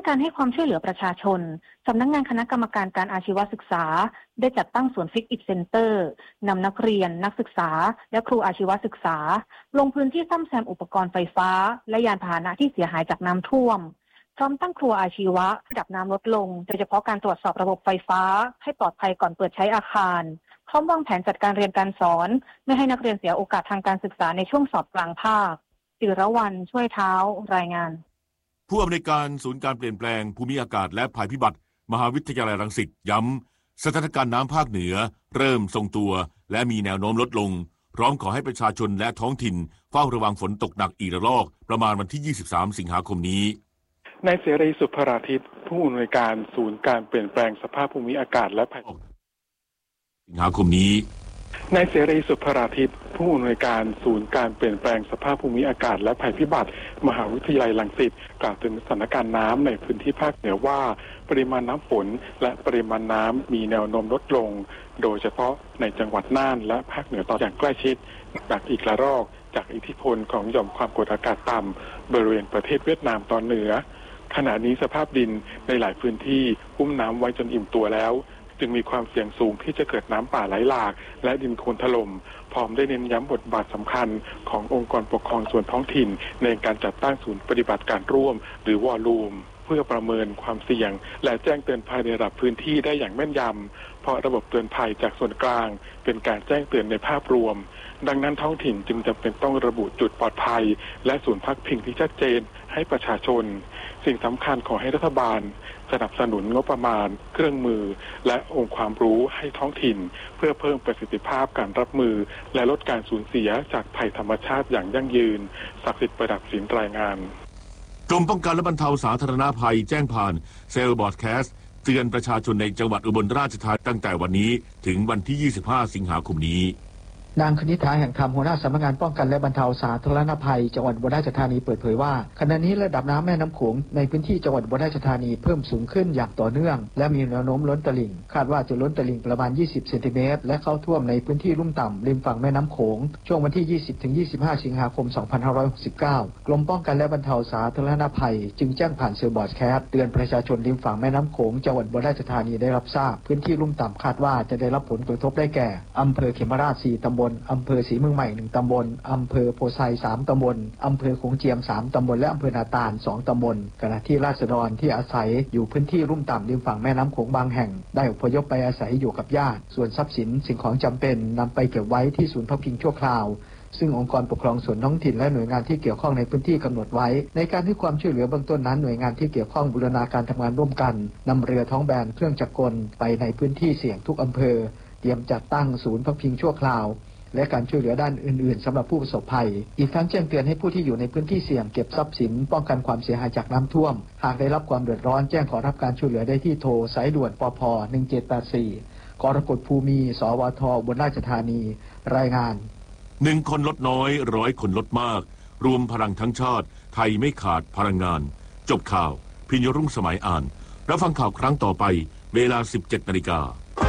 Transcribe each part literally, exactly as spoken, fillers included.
การให้ความช่วยเหลือประชาชนสำนักงานคณะกรรมการการอาชีวศึกษาได้จัดตั้งศูนย์ฟิกอิทเซ็นเตอร์นำนักเรียนนักศึกษาและครูอาชีวศึกษาลงพื้นที่ซ่อมแซมอุปกรณ์ไฟฟ้าและยานพาหนะที่เสียหายจากน้ำท่วมพร้อมตั้งครัวอาชีวะระดับน้ำลดลงโดยเฉพาะการตรวจสอบระบบไฟฟ้าให้ปลอดภัยก่อนเปิดใช้อาคารพร้อมวางแผนจัดการเรียนการสอนไม่ให้นักเรียนเสียโอกาสทางการศึกษาในช่วงสอบกลางภาคจิรวรรณช่วยเท้ารายงานผู้อำนวยการศูนย์การเปลี่ยนแปลงภูมิอากาศและภัยพิบัติมหาวิทยาลัยรังสิตย้ำสถานการณ์น้ำภาคเหนือเริ่มทรงตัวและมีแนวโน้มลดลงพร้อมขอให้ประชาชนและท้องถิ่นเฝ้าระวังฝนตกหนักอีกระลอกประมาณวันที่ยี่สิบสามสิงหาคมนี้นายเสรีสุภราทิตผู้อำนวยการศูนย์การเปลี่ยนแปลงสภาพภูมิอากาศและภัยสิงหาคมนี้นายเสรีสุภราทิตผู้อำนวยการศูนย์การเปลี่ยนแปลงสภาพภูมิอากาศและภัยพิบัติมหาวิทยาลัยรังสิตกล่าวถึงสถานการณ์น้ำในพื้นที่ภาคเหนือว่าปริมาณน้ำฝนและปริมาณน้ำมีแนวโน้มลดลงโดยเฉพาะในจังหวัดน่านและภาคเหนือต่ออย่างใกล้ชิดจากอีกระลอกจากอิทธิพลของหย่อมความกดอากาศต่ำบริเวณประเทศเวียดนามตอนเหนือขณะนี้สภาพดินในหลายพื้นที่อุ้มน้ำไว้จนอิ่มตัวแล้วจึงมีความเสี่ยงสูงที่จะเกิดน้ำป่าไหลหลากและดินโคลนถล่มพร้อมได้เน้นย้ำบทบาทสำคัญขององค์กรปกครองส่วนท้องถิ่นในการจัดตั้งศูนย์ปฏิบัติการร่วมหรือวอลลุ่มเพื่อประเมินความเสี่ยงและแจ้งเตือนภัยในระดับพื้นที่ได้อย่างแม่นยำเพราะระบบเตือนภัยจากส่วนกลางเป็นการแจ้งเตือนในภาพรวมดังนั้นท้องถิ่นจึงจำเป็นต้องระบุจุดปลอดภัยและศูนย์พักพิงที่ชัดเจนให้ประชาชนสิ่งสำคัญขอให้รัฐบาลสนับสนุนงบประมาณเครื่องมือและองค์ความรู้ให้ท้องถิ่นเพื่อเพิ่มประสิทธิภาพการรับมือและลดการสูญเสียจากภัยธรรมชาติอย่างยั่งยืนศักดิ์สิทธิ์ประดับศิลป์รายงานกรมป้องกันและบรรเทาสาธารณภัยแจ้งผ่านเซลล์บอร์ดแคสต์เตือนประชาชนในจังหวัดอุบลราชธานีตั้งแต่วันนี้ถึงวันที่ยี่สิบห้าสิงหาคมนี้นางคณิษฐาแห่งธรรมหัวหน้าสำนักงานป้องกันและบรรเทาสาธารณภัยจังหวัดอุบลราชธานีเปิดเผยว่าขณะนี้ระดับน้ำแม่น้ำโขงในพื้นที่จังหวัดอุบลราชธานีเพิ่มสูงขึ้นอย่างต่อเนื่องและมีแนวโน้มล้นตลิ่งคาดว่าจะล้นตลิ่งประมาณยี่สิบเซนติเมตรและเข้าท่วมในพื้นที่ลุ่มต่ำริมฝั่งแม่น้ำโขงช่วงวันที่ยี่สิบถึงยี่สิบห้าสิงหาคมสองพันห้าร้อยหกสิบเก้ากรมป้องกันและบรรเทาสาธารณภัยจึงแจ้งผ่านเซลล์บอร์ดแคสต์เตือนประชาชนริมฝั่งแม่น้ำโขงจังหวัดอุบลราชธานีได้รับทราบพื้นที่ลุ่มต่ำคาดว่าจะได้รับผลกระทบได้แก่อำเภอเขมราชสี่ตำบลอำเภอศรีเมืองใหม่หนึ่งตำบลอำเภอโพไซสามตำบลอำเภอโขงเจียมสามตำบลและอำเภอนาตาลสองตำบลขณะที่ราษฎรที่อาศัยอยู่พื้นที่ลุ่มต่ำริมฝั่งแม่น้ำโขงบางแห่งได้อพยพไปอาศัยอยู่กับญาติส่วนทรัพย์สินสิ่งของจำเป็นนำไปเก็บไว้ที่ศูนย์พักพิงชั่วคราวซึ่งองค์กรปกครองส่วนท้องถิ่นและหน่วยงานที่เกี่ยวข้องในพื้นที่กำหนดไว้ในการให้ความช่วยเหลือเบื้องต้นนั้นหน่วยงานที่เกี่ยวข้องบูรณาการทำงานร่วมกันนำเรือท้องแบนเครื่องจักรกลไปในพื้นที่เสี่ยงทุกอำเภอเตรียมจัดตั้งศูนย์พักพิงชั่วคราวและการช่วยเหลือด้านอื่นๆสำหรับผู้ประสบภัยอีกทั้งแจ้งเตือนให้ผู้ที่อยู่ในพื้นที่เสี่ยงเก็บทรัพย์สินป้องกันความเสียหายจากน้ำท่วมหากได้รับความเดือดร้อนแจ้งขอรับการช่วยเหลือได้ที่โทรสายด่วนปภหนึ่งเจ็ดแปดสี่กรกฎภูมิสวทอุบลราชธานีรายงานหนึ่งคนลดน้อยร้อยคนลดมากรวมพลังทั้งชาติไทยไม่ขาดพลังงานจบข่าวพิญญรุ่งสมัยอ่านรับฟังข่าวครั้งต่อไปเวลา สิบเจ็ดนาฬิกา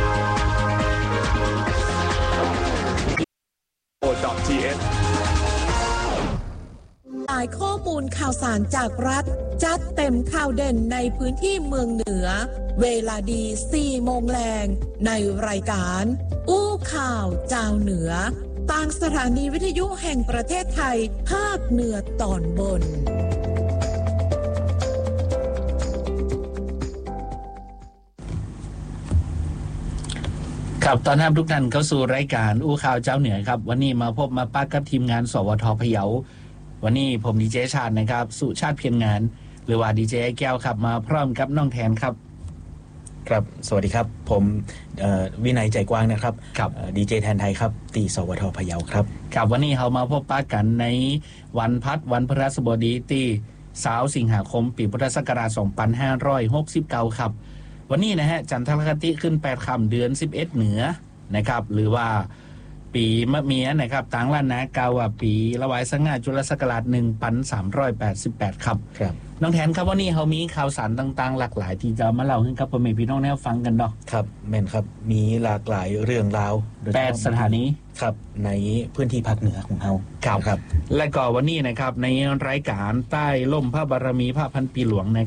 หลายข้อมูลข่าวสารจากรัฐจัดเต็มข่าวเด่นในพื้นที่เมืองเหนือเวลาดีสี่โมงแรงในรายการอู้ข่าวเจ้าเหนือต่างสถานีวิทยุแห่งประเทศไทยภาคเหนือตอนบนครับตอนรับทุกท่านเข้าสู่รายการอู้ข่าวเจ้าเหนือครับวันนี้มาพบมาปักกับทีมงานสวทพะเยาวันนี้ผมดีเจชาตินะครับสุชาติเพียรงานหรือว่าดีเจแก้วครับมาพร้อมกับน้องแทนครับครับสวัสดีครับผมวินัยใจกว้างนะครับครับดีเจแทนไทยครับตีสวทพะเยาครับครับวันนี้เรามาพบปะกันในวันพัดวันพฤหัสบดีที่สาวสิงหาคมปีพุทธศักราชสองพันห้าร้อยหกสิบเก้าครับวันนี้นะฮะจันทรคติขึ้นแปดค่ำเดือนสิบเอ็ดเหนือนะครับหรือว่าปีมะเมียนะครับต่างล้านนากาวว่าปีละวายสังหาจุลศักราชหนึ่งพันสามร้อยแปดสิบแปดครับครับน้องแทนครับวันนี้เขามีข่าวสารต่างๆหลากหลายที่จะมาเล่าให้กับพ่อแม่พี่น้องแนวฟังกันเนาะครับแม่นครับมีหลากหลายเรื่องราวแปดสถานีครับในพื้นที่ภาคเหนือของเราครับครับและก็วันนี้นะครับในรายการใต้ล่มพระบารมีพระพันปีหลวง